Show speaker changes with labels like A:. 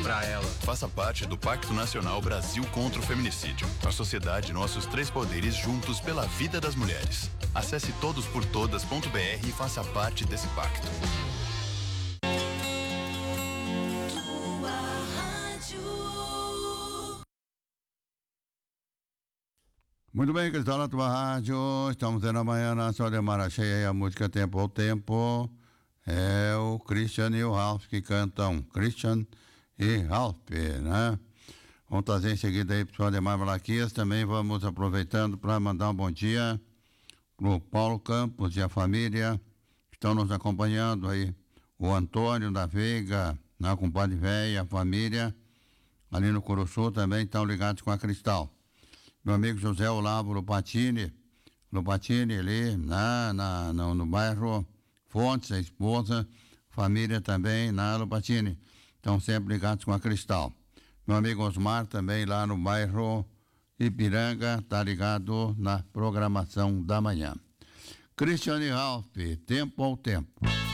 A: pra ela.
B: Faça parte do Pacto Nacional Brasil contra o Feminicídio. A sociedade, nossos três poderes juntos pela vida das mulheres. Acesse todosportodas.br e faça parte desse pacto.
C: Muito bem, Cristal, na tua rádio. Estamos na manhã na Só de Mara Cheia e a música Tempo ao Tempo. É o Christian e o Ralph que cantam. Christian e Ralph, né? Vamos trazer em seguida aí para o Ademar Malaquias. Também vamos aproveitando para mandar um bom dia pro Paulo Campos e a família que estão nos acompanhando aí. O Antônio da Veiga, na compadre véia, a família ali no Curuçu também estão ligados com a Cristal. Meu amigo José Olavo Lupatini ali no bairro Fontes, a esposa, família também na Lupatini, estão sempre ligados com a Cristal. Meu amigo Osmar também lá no bairro Ipiranga, tá ligado na programação da manhã. Cristiane Ralph, Tempo ao Tempo.